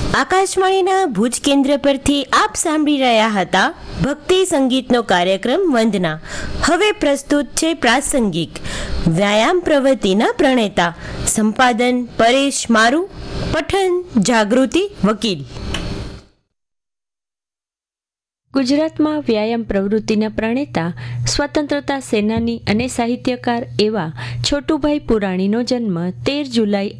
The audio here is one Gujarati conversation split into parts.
આકાશવાણીના ભુજ કેન્દ્ર પરથી આપ સાંભળી રહ્યા હતા ભક્તિ સંગીતનો કાર્યક્રમ વંદના. હવે પ્રસ્તુત છે પ્રાસંગિક વ્યાયામ પ્રવૃત્તિના પ્રણેતા. સંપાદન પરેશ મારુ, પઠન જાગૃતિ વકીલ. ગુજરાતમાં વ્યાયામ પ્રવૃત્તિના પ્રણેતા, સ્વતંત્રતા સેનાની અને સાહિત્યકાર એવા છોટુભાઈ પુરાણીનો જન્મ 13 જુલાઈ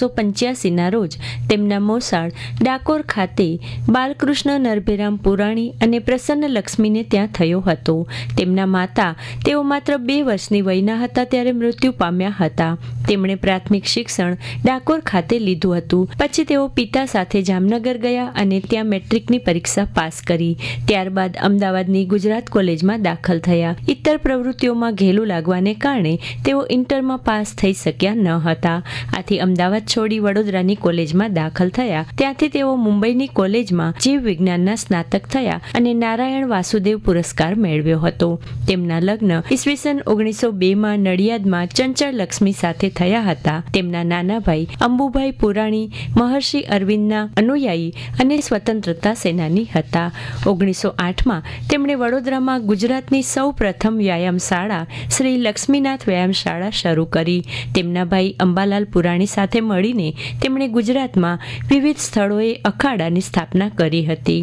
1885ના રોજ તેમના મોસાળ ડાકોર ખાતે બાલકૃષ્ણ નરભેરામ પુરાણી અને પ્રસન્ન લક્ષ્મીને ત્યાં થયો હતો. તેમના માતા તેઓ માત્ર 2 વર્ષની વયના હતા ત્યારે મૃત્યુ પામ્યા હતા. તેમણે પ્રાથમિક શિક્ષણ ડાકોર ખાતે લીધું હતું. પછી તેઓ પિતા સાથે જામનગર ગયા અને ત્યાં મેટ્રિકની પરીક્ષા પાસ કરી. ત્યારબાદ અમદાવાદની ગુજરાત કોલેજમાં દાખલ થયા. ઇતર પ્રવૃત્તિઓમાં ઘેલું લાગવાને કારણે તેઓ ઇન્ટરમાં પાસ થઈ શક્યા ન હતા. આથી અમદાવાદ છોડી વડોદરાની કોલેજમાં દાખલ થયા. ત્યાંથી તેઓ મુંબઈની કોલેજમાં જીવ વિજ્ઞાનના સ્નાતક થયા અને નારાયણ વાસુદેવ પુરસ્કાર મેળવ્યો હતો. તેમના લગ્ન ઈસવીસન 1902માં નડિયાદમાં ચંચળ લક્ષ્મી સાથે થયા હતા. તેમના નાના ભાઈ અંબુભાઈ પુરાણી મહર્ષિ અરવિંદના અનુયાયી અને સ્વતંત્રતા સેનાની હતા. 1908માં તેમણે વડોદરામાં ગુજરાતની સૌ પ્રથમ વ્યાયામ શાળા શ્રી લક્ષ્મીનાથ વ્યાયામ શાળા શરૂ કરી. તેમના ભાઈ અંબાલાલ પુરાણી સાથે મળીને તેમણે ગુજરાતમાં વિવિધ સ્થળોએ અખાડાની સ્થાપના કરી હતી.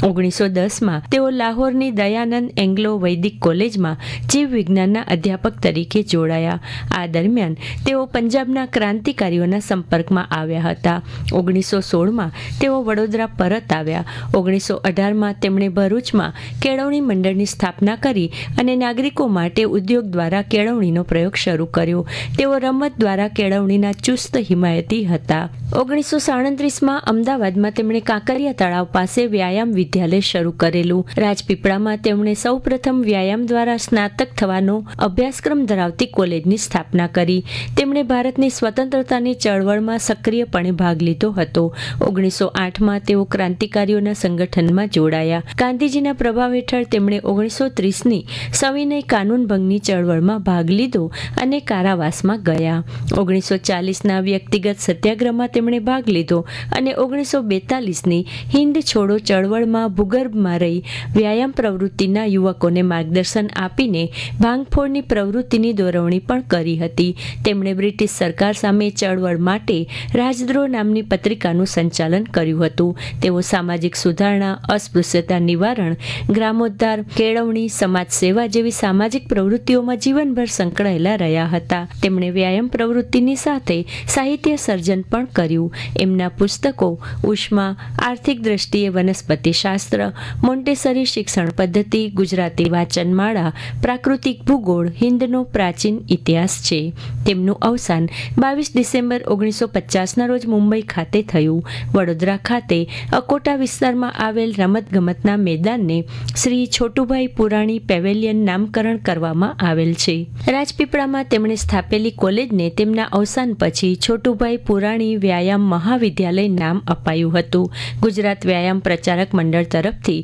1910માં તેઓ લાહોરની દયાનંદ એંગ્લો વૈદિક કોલેજમાં જીવ વિજ્ઞાનના અધ્યાપક તરીકે જોડાયા. આ દરમિયાન તેઓ પંજાબના ક્રાંતિકારીઓના સંપર્કમાં આવ્યા હતા. 1916માં તેઓ વડોદરા પરત આવ્યા. 1918માં તેમણે ભરૂચમાં કેળવણી મંડળની સ્થાપના કરી અને નાગરિકો માટે ઉદ્યોગ દ્વારા કેળવણીનો પ્રયોગ શરૂ કર્યો. તેઓ રમત દ્વારા કેળવણીના ચુસ્ત હિમાયતી હતા. 1937માં અમદાવાદમાં તેમણે કાંકરિયા તળાવ પાસે વ્યાયામ વિદ્યાલય શરૂ કરેલું. રાજપીપળામાં તેમણે સૌપ્રથમ વ્યાયામ દ્વારા સ્નાતક થવાનો અભ્યાસક્રમ ધરાવતી કોલેજની સ્થાપના કરી. તેમણે ભારતની સ્વતંત્રતાની ચળવળમાં સક્રિયપણે ભાગ લીધો હતો. 1908માં તેઓ ક્રાંતિકારીઓના સંગઠનમાં જોડાયા. ગાંધીજીના પ્રભાવ હેઠળ તેમણે 1930ની સવિનય કાનૂન ભંગની ચળવળમાં ભાગ લીધો અને કારાવાસમાં ગયા. 1940ના વ્યક્તિગત સત્યાગ્રહમાં તેમણે ભાગ લીધો અને 1942ની હિન્દ છોડો ચળવળમાં ભૂગર્ભમાં રહી વ્યાયામ પ્રવૃત્તિના યુવકોને માર્ગદર્શન આપીને ભાંગફોડની પ્રવૃત્તિની દોરવણી પણ કરી હતી. તેમણે બ્રિટિશ સરકાર સામે ચળવળ માટે રાજદ્રોહ નામની પત્રિકાનું સંચાલન કર્યું હતું. તેઓ સામાજિક સુધારણા, અસ્પૃશ્યતા નિવારણ, ગ્રામોદ્ધાર, કેળવણી, સમાજ સેવા જેવી સામાજિક પ્રવૃત્તિઓમાં જીવનભર સંકળાયેલા રહ્યા હતા. તેમણે વ્યાયામ પ્રવૃત્તિની સાથે સાહિત્ય સર્જન પણ કર્યું. એમના પુસ્તકો ઉષ્મા, આર્થિક દ્રષ્ટિએ વનસ્પતિ શાસ્ત્ર, મોન્ટેસરી શિક્ષણ પદ્ધતિ, ગુજરાતી વાચનમાળા, પ્રાકૃતિક ભૂગોળ, હિન્દનો પ્રાચીન ઇતિહાસ છે. તેમનું અવસાન 22 ડિસેમ્બર 1950ના રોજ મુંબઈ ખાતે થયું. વડોદરા ખાતે અકોટા વિસ્તારમાં આવેલ રમતગમતના મેદાનને શ્રી છોટુભાઈ પુરાણી પેવેલિયન નામકરણ કરવામાં આવેલ છે. રાજપીપળામાં તેમણે સ્થાપેલી કોલેજને તેમના અવસાન પછી છોટુભાઈ પુરાણી વ્યાયામ મહાવિદ્યાલય નામ અપાયું હતું. ગુજરાત વ્યાયામ પ્રચારક મંડળ તરફથી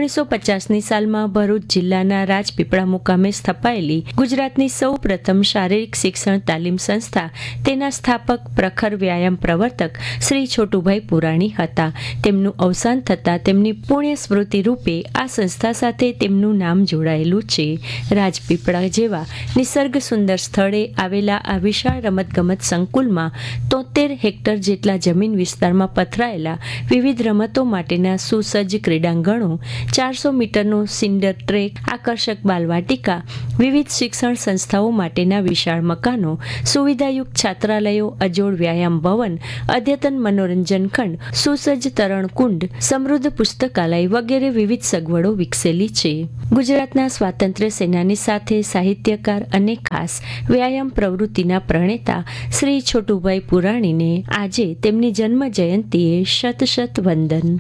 1950ની સાલમાં ભરૂચ જિલ્લાના રાજપીપળા મુકામે સ્થપાયેલી ગુજરાતની સૌ પ્રથમ શારીરિક શિક્ષણ તાલીમ સંસ્થા, તેના સ્થાપક પ્રખર વ્યાયામ પ્રવર્તક શ્રી છોટુભાઈ પુરાણી હતા. તેમનું અવસાન થતાં તેમની પુણ્ય સ્મૃતિ રૂપે આ સંસ્થા સાથે તેમનું નામ જોડાયેલું છે. રાજપીપળા જેવા નિસર્ગ સુંદર સ્થળે આવેલા આ વિશાળ રમતગમત સંકુલમાં 73 હેક્ટર જેટલા જમીન વિસ્તારમાં પથરાયેલા વિવિધ રમતો માટેના સુસજ્જ ક્રીડાંગણો, 400 મીટરનો સિન્ડર ટ્રેક, આકર્ષક બાલવાટિકા, વિવિધ શિક્ષણ સંસ્થાઓ માટેના વિશાળ મકાનો, સુવિધાયુક્ત છાત્રાલયો, અજોડ વ્યાયામ ભવન, અદ્યતન મનોરંજન ખંડ, સુસજ્જ તરણકુંડ, સમૃદ્ધ પુસ્તકાલય વગેરે વિવિધ સગવડો વિકસેલી છે. ગુજરાતના સ્વાતંત્ર્ય સેનાની સાથે સાહિત્યકાર અને ખાસ વ્યાયામ પ્રવૃત્તિના પ્રણેતા શ્રી છોટુભાઈ પુરાણીને આજે તેમની જન્મ જયંતિએ શત શત વંદન.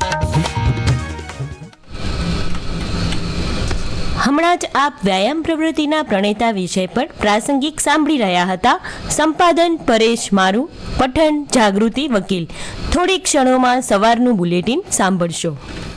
હમણાં જ આપ વ્યાયામ પ્રવૃત્તિના પ્રણેતા વિષય પર પ્રાસંગિક સાંભળી રહ્યા હતા. સંપાદન પરેશ મારુ, પઠન જાગૃતિ વકીલ. થોડીક ક્ષણોમાં સવારનું બુલેટિન સાંભળશો.